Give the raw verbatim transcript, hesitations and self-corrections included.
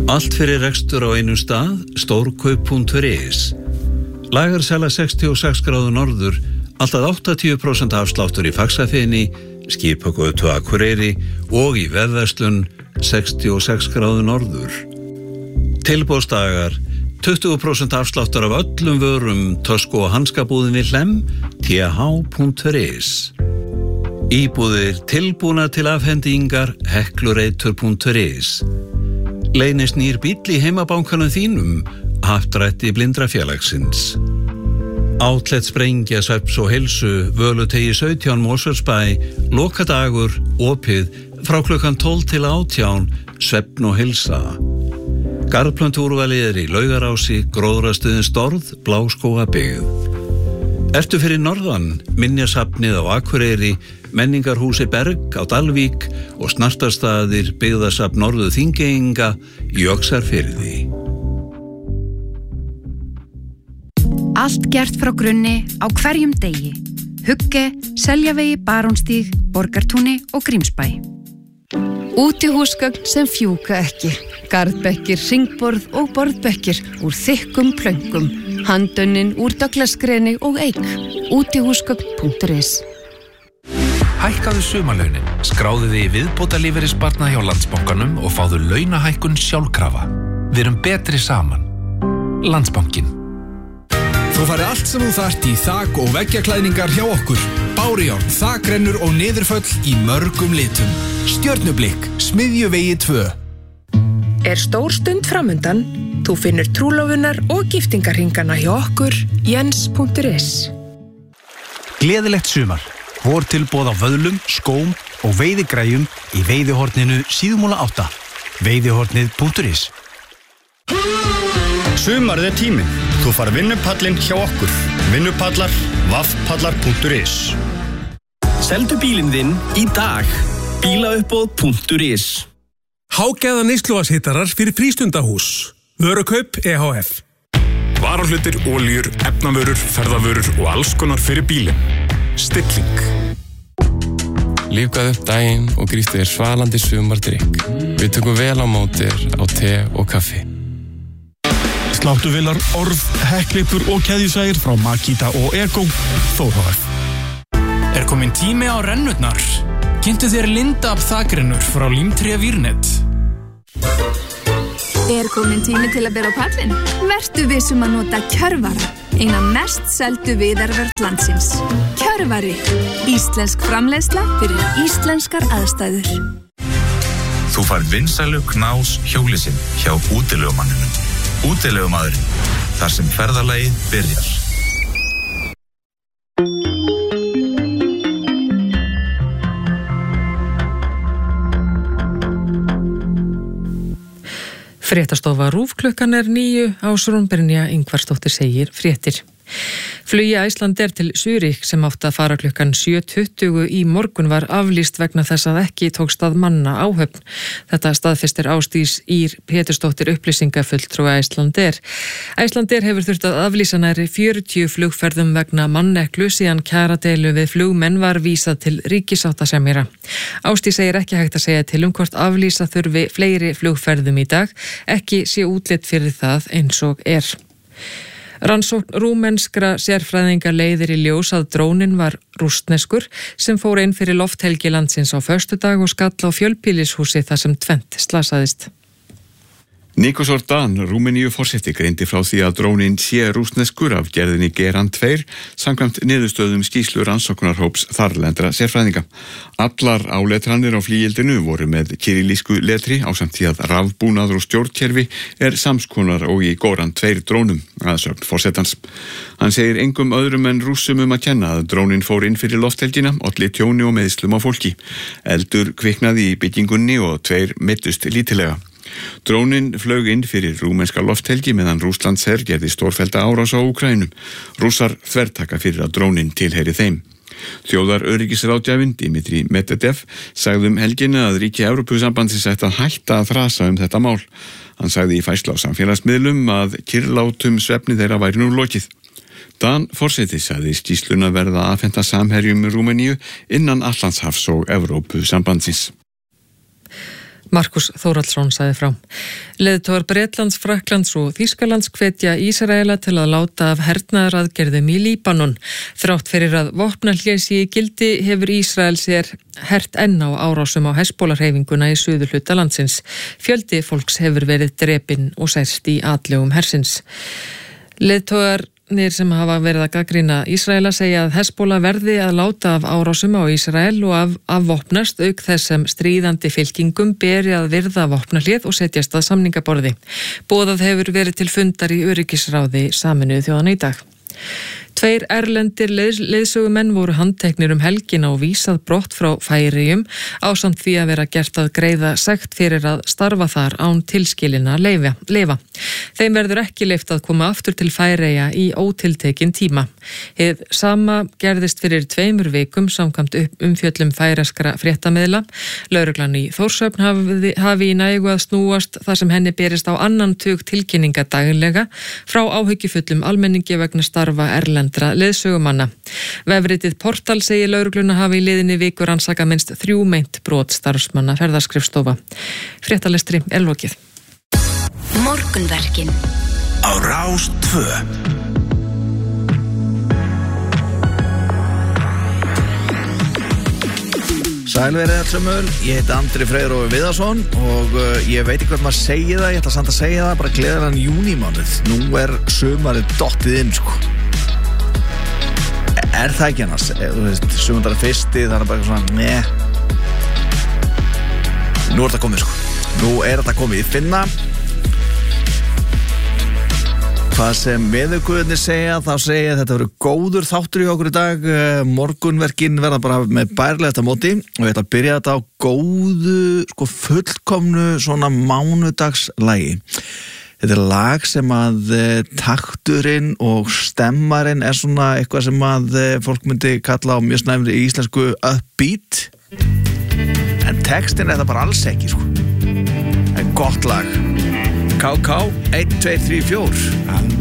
Allt fyrir rekstur á einum stað, stórkaup punktur is. Lagarsala sextíu og sex gráður norður, alltaf áttatíu prósent afsláttur í Faxafeni, Skipagötu Akureyri og í Vefverslun sextíu og sex gráður norður. Tilboðsdagar, tuttugu prósent afsláttur af öllum vörum, tösku og hanskabúðin við Hlemm, t h punktur is. Íbúðir tilbúna til afhendingar, heklureitur punktur is. Leynist nýr bíll í heimabankanum þínum, happdrætti Blindrafélagsins. Outlet sprengja svefns og heilsu, Völutegi sautján Mosfellsbæ, lokadagur, opið, frá klukkan tólf til átján, svefn og heilsa. Garðplöntúrvalið er í Laugarási, Gróðrarstöðin Storð, Bláskógabyggð. Ertu fyrir norðan, minjasafnið á Akureyri, menningarhúsi Berg á Dalvík og snartarstaðir byggðasafn Norðu Þingeyinga í Öxarfirði. Allt gert frá grunni á hverjum degi. Hugge, Seljavegi, Barónstíg, Borgartúni og Grímsbæ. Útihúsgögn sem fjúka ekki. Garðbekkir, hringborð og borðbekkir úr þykkum plöngum. Handönnin úr Douglasgreni og eik. Útihúsgögn punktur is. Hækkaðu sumarlaunin, skráðu þig í viðbótarlífeyrissparnað hjá Landsbankanum og fáðu launahækkun sjálfkrafa. Við erum betri saman. Landsbankinn. Þú færði allt sem þú þarft í þak- og veggjaklæðningar hjá okkur. Bárujárn, þakrennur og niðurföll í mörgum litum. Stjörnublikk, Smiðjuvegi tvö. Er stór stund framundan? Þú finnur trúlofunar og giftingarhringana hjá okkur, jens punktur is. Gleðilegt sumar. Vortilboð á vöðlum, skóm og veiðigræjum í veiðihorninu Síðumúla átta. veiðihornið punktur is. Sumarið er tíminn. Þú far vinnupallinn hjá okkur. Vinnupallar, vaffpallar punktur is. Seldu bílinn þinn í dag. bílauppboð punktur is. Hágæða neysluvatnshittarar fyrir frístundahús. Vörukaup E H F. Varahlutir, olíur, efnavörur, ferðavörur og alls konar fyrir bílinn. Stilling. Lífgaðu upp daginn og gríftu þér svalandi sumardrykk. Við tökum vel á móti þér á te og kaffi. Sláttuvélar, orð, hekklipur og keðjusægir frá Makita og Ego, Þór H F. Er kominn tími á rennurnar? Kynntu þér Lindab þakrennur frá Límtré Vírnet. Er kominn tími til að bera á pallinn? Vertu vissum að nota Kjörvara, eina mest seldu viðarvörn landsins. Kjörvari, íslensk framleiðsla fyrir íslenskar aðstæður. Þú fær vinsælu knás hjólisinn hjá útilegumanninum. Útilegumadurinn, þar sem ferðalagið byrjar. Fréttastofa RÚV klukkan er níu, Ásrún Brynja Ingvarsdóttir segir fréttir. Flugi Icelandair til Zürich sem átti að fara klukkan sjö tuttugu í morgun var aflýst vegna þess að ekki tókst að manna áhöfn. Þetta staðfestir Ásdís Ýr Pétursdóttir upplýsingafulltrúi Icelandair. Icelandair hefur þurft að aflýsa nærri fjörutíu flugferðum vegna manneklu síðan kjaradeilu við flugmenn var vísað til ríkissáttasemjara. Ásdís segir ekki hægt að segja til um hvort aflýsa þurfi fleiri flugferðum í dag, ekki sé útlit fyrir það eins og er. Rannsókn rúmenskra sérfræðinga leiðir í ljós að drónin var rússneskur sem fór inn fyrir lofthelgi landsins á föstudag og skall á fjölbýlishúsi þar sem tvennt slasaðist. Nikos Ordan, Rúmeníu forseti, greindi frá því að drónin sé rússneskur af gerðinni Geran tvö samkvæmt niðurstöðum skýrslu rannsóknarhóps þarlendra sérfræðinga. Allar áletranir á flygildinu voru með kirillísku letri ásamt því að rafbúnaður og stjórnkerfi er samskonar og í Goran tvö drónum, að sögn forsetans. Hann segir engum öðrum en rússum um að kenna að drónin fór inn fyrir lofthelgina, olli tjóni og meiðslum á fólki. Eldur kviknaði í byggingunni og tveir meiddust lítillega. Drónin flög inn fyrir rúmenska lofthelgi meðan Rússlandsher gerði stórfellda árás á Úkrænum. Rússar þvertaka fyrir að drónin tilheyri þeim. Þjóðar öryggisráðgjafinn Dimitri Medvedev sagði um helgina að ríki Evrópusambandsins ætti að hætta að þrasa um þetta mál. Hann sagði í færslu á samfélagsmiðlum að kyrrlátum svefni þeirra væri nú lokið. Dan forseti sagði skýrsluna verða afhenta samherjum Rúmeníu innan Atlantshafs og Evrópusambandsins. Markus Þórhallsson sagði frá. Leiðtogar Bretlands, Frakklands og Þýskalands hvetja Ísraela til að láta af hernaðaraðgerðum í Líbanon. Þrátt fyrir að vopnahlé sé í gildi hefur Ísrael sér hert enn á árásum á Hezbollah-hreyfinguna í suðurhluta landsins. Fjöldi fólks hefur verið drepinn og særst í atlögum hersins. Leiðtogar Nýr sem hafa verið að gagnrýna Ísraela segja að Hezbollah verði að láta af árásum á Ísrael og af, af vopnast auk þess sem stríðandi fylkingum beri að virða vopnahlið og setjast að samningaborði. Boðað hefur verið til fundar í öryggisráði Sameinuðu þjóðanna í dag. Tveir erlendir leið, leiðsögumenn voru handteknir um helgina og vísað brott frá Færeyjum ásamt því að vera gert að greiða sekt fyrir að starfa þar án tilskilinna leyfa. Þeim verður ekki leyft að koma aftur til Færeyja í ótiltekinn tíma. Hið sama gerðist fyrir tveimur vikum samkvæmt umfjöllum færeyskra fréttamiðla. Lögreglan í Þórshöfn hafi, hafi í nægu að snúast þar sem henni berist á annan tug tilkynninga daglega frá áhyggjufullum almenningi vegna starfa erlendra leiðsögumanna. Vefritið Portal segir lögregluna hafi í liðinni viku rannsaka minnst þrjú meint brot starfsmanna ferðaskrifstofa. Fréttalestri er lokið. Morgunverkin á Rás tvö. Sælverið allsumul, ég heiti Andri Freyr og Viðarsson og uh, ég veit ekki hvað maður segja það, ég ætla samt að segja það, bara gleðilegan júnímánuð. Nú er sumarið dottið inn, sko. Er það ekki annars? Þú veist, sumundar er fyrsti, það er bara svona, meh. Nú er þetta komið, sko. Nú er þetta komið. Ég finna hvað sem veðurguðirnir segja, þá segja að þetta verður góður þáttur í okkur í dag. Morgunverkin verða bara með bærilega þetta móti og ég ætla að byrja þetta á góðu, sko fullkomnu svona mánudagslægi. Þetta er lag sem að takturinn og stemmarinn er svona eitthvað sem að fólk myndi kalla á mjög snæfri í íslensku upbeat. En textin er það bara alls ekki, sko. Það er gott lag. K K, eitt, tveir, þrír, fjór.